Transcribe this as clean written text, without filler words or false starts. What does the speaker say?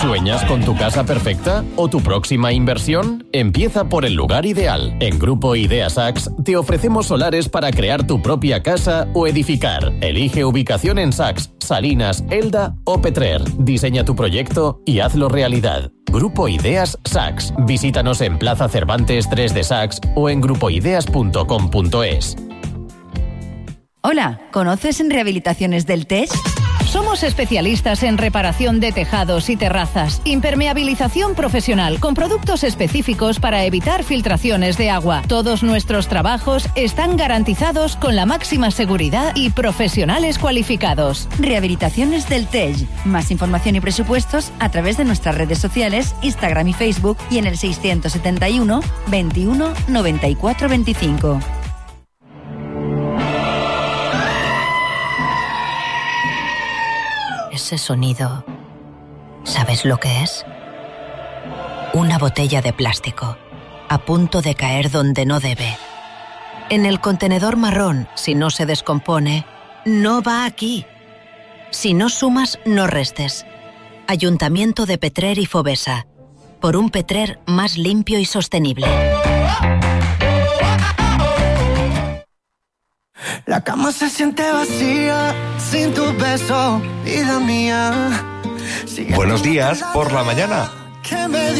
¿Sueñas con tu casa perfecta o tu próxima inversión? Empieza por el lugar ideal. En Grupo Ideas Sax te ofrecemos solares para crear tu propia casa o edificar. Elige ubicación en Sax, Salinas, Elda o Petrer. Diseña tu proyecto y hazlo realidad. Grupo Ideas Sax. Visítanos en Plaza Cervantes 3 de Sax o en grupoideas.com.es. Hola, ¿conoces en Rehabilitaciones del TEJ? Somos especialistas en reparación de tejados y terrazas, impermeabilización profesional con productos específicos para evitar filtraciones de agua. Todos nuestros trabajos están garantizados con la máxima seguridad y profesionales cualificados. Rehabilitaciones del TEJ. Más información y presupuestos a través de nuestras redes sociales, Instagram y Facebook y en el 671 21 94 25. Ese sonido, ¿sabes lo que es? Una botella de plástico, a punto de caer donde no debe. En el contenedor marrón, si no se descompone, no va aquí. Si no sumas, no restes. Ayuntamiento de Petrer y Fovesa. Por un Petrer más limpio y sostenible. La cama se siente vacía sin tu beso, vida mía. Buenos días por la mañana.